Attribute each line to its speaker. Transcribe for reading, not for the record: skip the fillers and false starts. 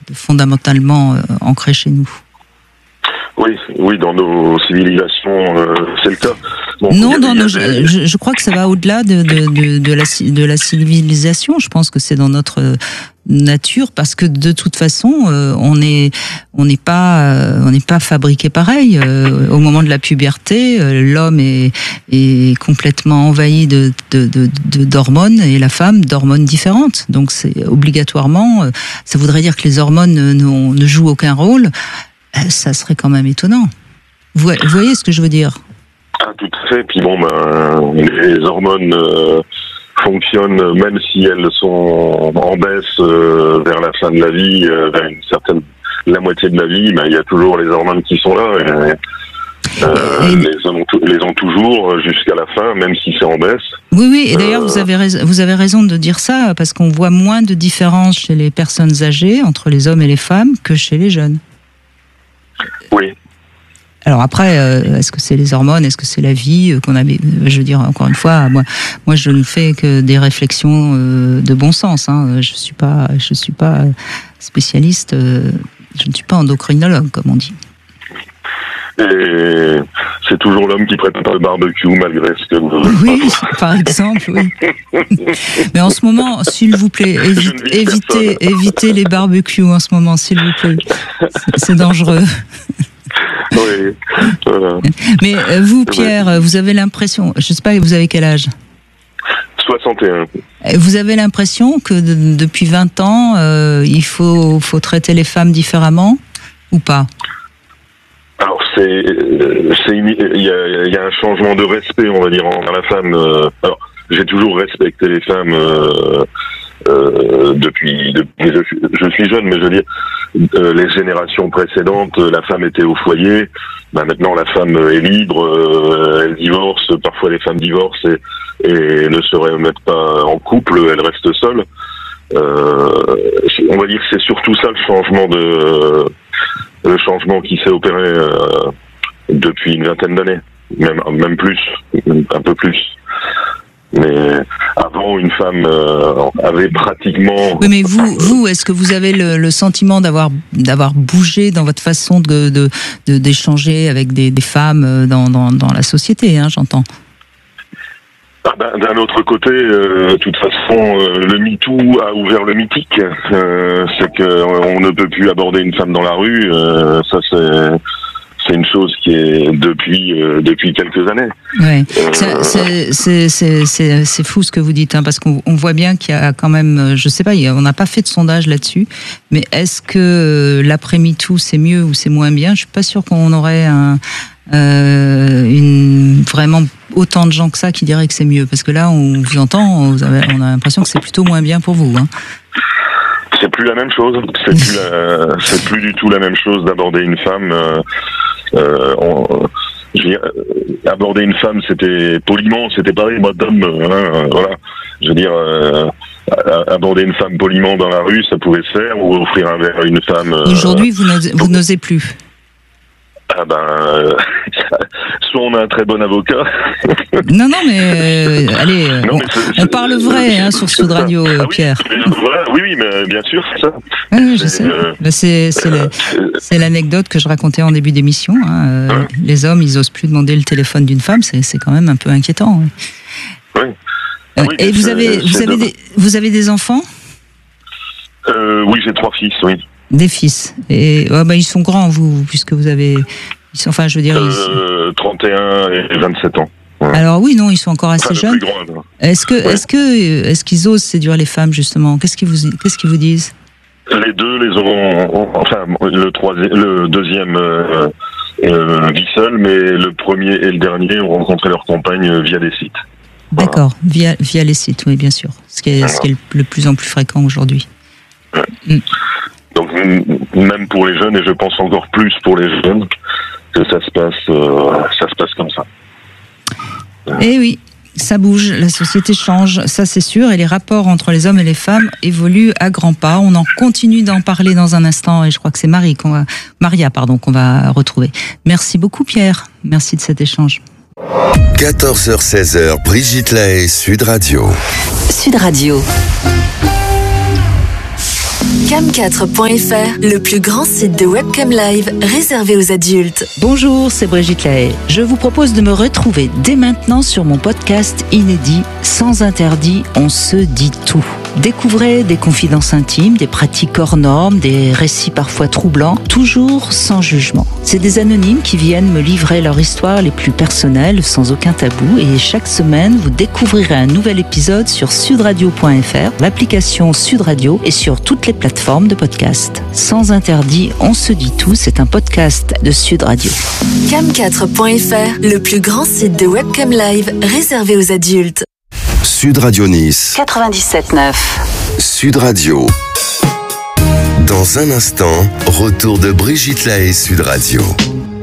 Speaker 1: fondamentalement ancré chez nous.
Speaker 2: Oui, dans nos civilisations, c'est le cas. Bon,
Speaker 1: je crois que ça va au-delà de la civilisation. Je pense que c'est dans notre nature, parce que de toute façon, on n'est pas fabriqué pareil. Au moment de la puberté, l'homme est complètement envahi d'hormones et la femme d'hormones différentes. Donc c'est obligatoirement, ça voudrait dire que les hormones ne jouent aucun rôle. Ça serait quand même étonnant. Vous voyez ce que je veux dire?
Speaker 2: Ah, tout à fait. Puis les hormones fonctionnent, même si elles sont en baisse vers la fin de la vie, vers la moitié de la vie, il y a toujours les hormones qui sont là. Les ont toujours jusqu'à la fin, même si c'est en baisse.
Speaker 1: Oui, et d'ailleurs vous avez raison de dire ça, parce qu'on voit moins de différence chez les personnes âgées, entre les hommes et les femmes, que chez les jeunes.
Speaker 2: Oui.
Speaker 1: Alors après, est-ce que c'est les hormones, est-ce que c'est la vie qu'on a? Je veux dire, encore une fois, moi, je ne fais que des réflexions de bon sens. Hein. Je suis pas spécialiste. Je ne suis pas endocrinologue, comme on dit.
Speaker 2: Et c'est toujours l'homme qui prépare le barbecue, malgré ce que vous...
Speaker 1: Oui, par exemple, oui. Mais en ce moment, s'il vous plaît, évitez les barbecues en ce moment, s'il vous plaît. C'est dangereux.
Speaker 2: Oui, voilà.
Speaker 1: Mais vous, Pierre, vous avez l'impression, je ne sais pas, vous avez quel âge?
Speaker 2: 61.
Speaker 1: Vous avez l'impression que depuis 20 ans, il faut traiter les femmes différemment ou pas?
Speaker 2: Alors il y a un changement de respect, on va dire, envers la femme. Alors j'ai toujours respecté les femmes depuis je suis jeune, mais je veux dire les générations précédentes, la femme était au foyer. Maintenant la femme est libre, elle divorce. Parfois les femmes divorcent et ne se remettent pas en couple, elles restent seules. On va dire que c'est surtout ça le changement qui s'est opéré depuis une vingtaine d'années, même plus, un peu plus. Mais avant, une femme avait pratiquement...
Speaker 1: Oui, mais vous, est-ce que vous avez le sentiment d'avoir bougé dans votre façon d'échanger avec des femmes dans la société, hein, j'entends?
Speaker 2: D'un autre côté, de toute façon, le MeToo a ouvert le mythique. C'est qu'on ne peut plus aborder une femme dans la rue. Ça, c'est une chose qui est depuis quelques années.
Speaker 1: Ouais. C'est fou ce que vous dites, hein, parce qu'on voit bien qu'il y a quand même, je sais pas, on n'a pas fait de sondage là-dessus, mais est-ce que l'après MeToo c'est mieux ou c'est moins bien? Je suis pas sûre qu'on aurait vraiment autant de gens que ça qui diraient que c'est mieux, parce que là on vous entend, on a l'impression que c'est plutôt moins bien pour vous, hein.
Speaker 2: C'est plus la même chose, c'est plus du tout la même chose d'aborder une femme. Aborder une femme, c'était poliment, c'était pareil, madame, voilà. Je veux dire, aborder une femme poliment dans la rue, ça pouvait se faire, ou offrir un verre à une femme.
Speaker 1: Aujourd'hui, vous n'osez plus.
Speaker 2: Soit on a un très bon avocat.
Speaker 1: Non, mais allez, on parle vrai, hein, sur Sud Radio, Pierre.
Speaker 2: Oui, mais bien sûr, c'est ça.
Speaker 1: Oui, je sais. C'est l'anecdote que je racontais en début d'émission. Hein. Les hommes, ils osent plus demander le téléphone d'une femme, c'est quand même un peu inquiétant.
Speaker 2: Oui.
Speaker 1: Et vous avez des enfants?
Speaker 2: Oui, j'ai 3 fils, oui.
Speaker 1: Des fils. Et ils sont grands, vous, puisque vous avez... Enfin, je veux dire...
Speaker 2: 31 et 27 ans. Ouais.
Speaker 1: Alors oui, non, ils sont encore assez jeunes. Est-ce qu'ils osent séduire les femmes, justement? Qu'est-ce qu'ils vous disent?
Speaker 2: Les deux les auront... Enfin, le deuxième vit seul, mais le premier et le dernier ont rencontré leur compagne via des sites.
Speaker 1: D'accord, via les sites, oui, bien sûr. Ce qui est le plus en plus fréquent aujourd'hui.
Speaker 2: Ouais. Donc même pour les jeunes, et je pense encore plus pour les jeunes, que ça se passe comme ça.
Speaker 1: Eh oui, ça bouge, la société change, ça c'est sûr, et les rapports entre les hommes et les femmes évoluent à grands pas. On en continue d'en parler dans un instant, et je crois que c'est Maria qu'on va retrouver. Merci beaucoup Pierre, merci de cet échange.
Speaker 3: 14h-16h, Brigitte Lahaie, Sud Radio.
Speaker 4: Sud Radio.
Speaker 3: Cam4.fr, le plus grand site de webcam live réservé aux adultes.
Speaker 1: Bonjour, c'est Brigitte Lahaye. Je vous propose de me retrouver dès maintenant sur mon podcast inédit Sans interdit, on se dit tout. Découvrez des confidences intimes, des pratiques hors normes, des récits parfois troublants, toujours sans jugement. C'est des anonymes qui viennent me livrer leur histoire les plus personnelles, sans aucun tabou. Et chaque semaine, vous découvrirez un nouvel épisode sur sudradio.fr, l'application Sud Radio et sur toutes les plateformes de podcast. Sans interdit, on se dit tout, c'est un podcast de Sud Radio.
Speaker 3: Cam4.fr, le plus grand site de webcam live réservé aux adultes.
Speaker 4: Sud Radio Nice
Speaker 3: 97.9.
Speaker 4: Sud Radio. Dans un instant, retour de Brigitte Lahaye Sud Radio.